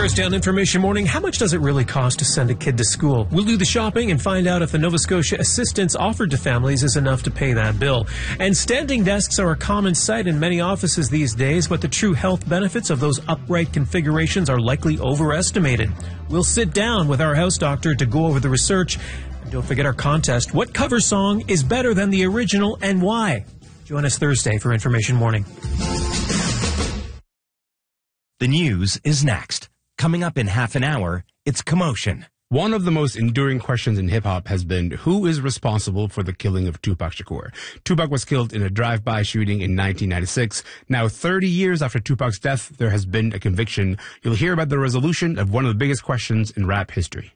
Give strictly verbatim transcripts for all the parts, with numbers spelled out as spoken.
Thursday on Information Morning, how much does it really cost to send a kid to school? We'll do the shopping and find out if the Nova Scotia assistance offered to families is enough to pay that bill. And standing desks are a common sight in many offices these days, but the true health benefits of those upright configurations are likely overestimated. We'll sit down with our house doctor to go over the research. And don't forget our contest. What cover song is better than the original and why? Join us Thursday for Information Morning. The news is next. Coming up in half an hour, it's Commotion. One of the most enduring questions in hip-hop has been, who is responsible for the killing of Tupac Shakur? Tupac was killed in a drive-by shooting in nineteen ninety-six. Now, thirty years after Tupac's death, there has been a conviction. You'll hear about the resolution of one of the biggest questions in rap history.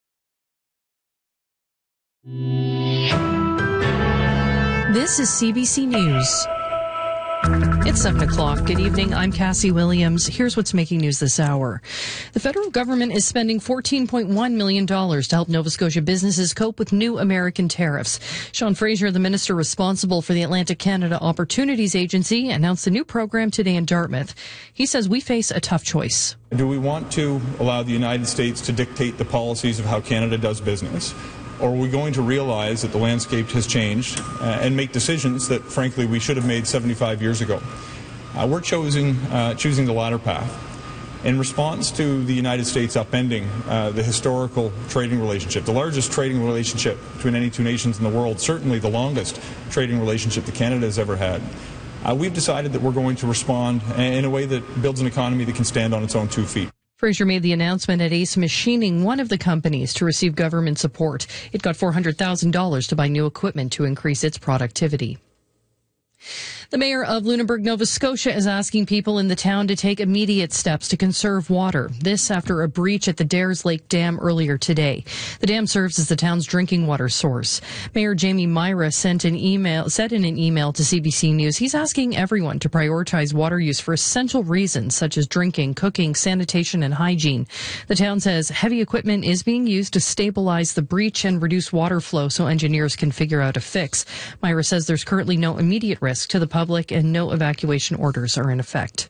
This is C B C News. It's seven o'clock. Good evening. I'm Cassie Williams. Here's what's making news this hour. The federal government is spending fourteen point one million dollars to help Nova Scotia businesses cope with new American tariffs. Sean Fraser, the minister responsible for the Atlantic Canada Opportunities Agency, announced a new program today in Dartmouth. He says we face a tough choice. Do we want to allow the United States to dictate the policies of how Canada does business? Or are we going to realize that the landscape has changed uh, and make decisions that, frankly, we should have made seventy-five years ago? Uh, we're choosing, uh, choosing the latter path. In response to the United States upending uh, the historical trading relationship, the largest trading relationship between any two nations in the world, certainly the longest trading relationship that Canada has ever had, uh, we've decided that we're going to respond in a way that builds an economy that can stand on its own two feet. Fraser made the announcement at Ace Machining, one of the companies to receive government support. It got four hundred thousand dollars to buy new equipment to increase its productivity. The mayor of Lunenburg, Nova Scotia, is asking people in the town to take immediate steps to conserve water. This after a breach at the Dares Lake Dam earlier today. The dam serves as the town's drinking water source. Mayor Jamie Myra sent an email, said in an email to C B C News, he's asking everyone to prioritize water use for essential reasons such as drinking, cooking, sanitation, and hygiene. The town says heavy equipment is being used to stabilize the breach and reduce water flow so engineers can figure out a fix. Myra says there's currently no immediate risk to the public and no evacuation orders are in effect.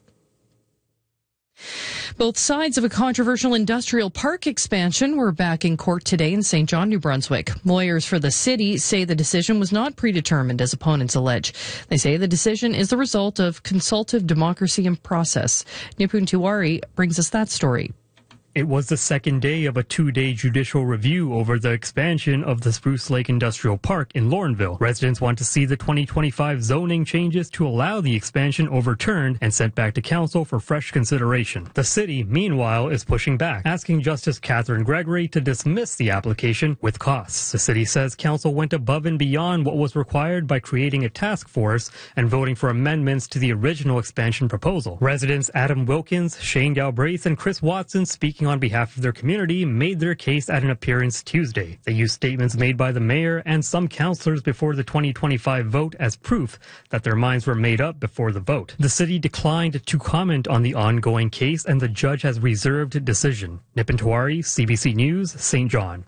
Both sides of a controversial industrial park expansion were back in court today in Saint John, New Brunswick. Lawyers for the city say the decision was not predetermined, as opponents allege. They say the decision is the result of consultative democracy and process. Nipun Tiwari brings us that story. It was the second day of a two-day judicial review over the expansion of the Spruce Lake Industrial Park in Laurenville. Residents want to see the twenty twenty-five zoning changes to allow the expansion overturned and sent back to council for fresh consideration. The city, meanwhile, is pushing back, asking Justice Catherine Gregory to dismiss the application with costs. The city says council went above and beyond what was required by creating a task force and voting for amendments to the original expansion proposal. Residents Adam Wilkins, Shane Galbraith, and Chris Watson, speaking on behalf of their community, made their case at an appearance Tuesday. They used statements made by the mayor and some councillors before the twenty twenty-five vote as proof that their minds were made up before the vote. The city declined to comment on the ongoing case and the judge has reserved decision. Nipun Tiwari, C B C News, Saint John.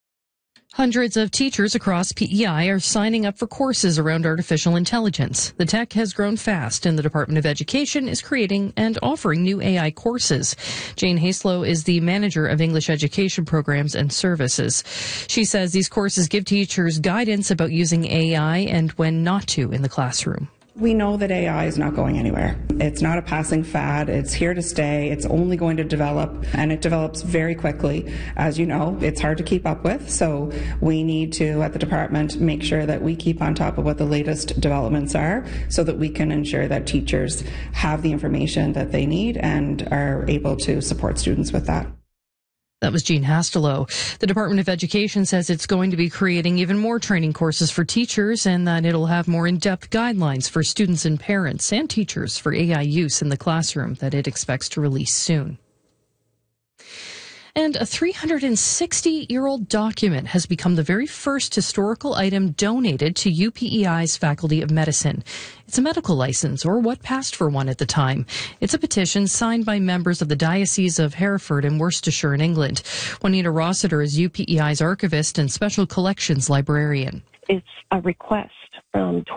Hundreds of teachers across P E I are signing up for courses around artificial intelligence. The tech has grown fast, and the Department of Education is creating and offering new A I courses. Jane Haslow is the manager of English Education Programs and Services. She says these courses give teachers guidance about using A I and when not to in the classroom. We know that A I is not going anywhere. It's not a passing fad. It's here to stay. It's only going to develop, and it develops very quickly. As you know, it's hard to keep up with, so we need to, at the department, make sure that we keep on top of what the latest developments are so that we can ensure that teachers have the information that they need and are able to support students with that. That was Jean Hastelow. The Department of Education says it's going to be creating even more training courses for teachers and that it'll have more in-depth guidelines for students and parents and teachers for A I use in the classroom that it expects to release soon. And a three hundred sixty-year-old document has become the very first historical item donated to U P E I's Faculty of Medicine. It's a medical license, or what passed for one at the time. It's a petition signed by members of the Diocese of Hereford and Worcestershire in England. Juanita Rossiter is U P E I's archivist and special collections librarian. It's a request from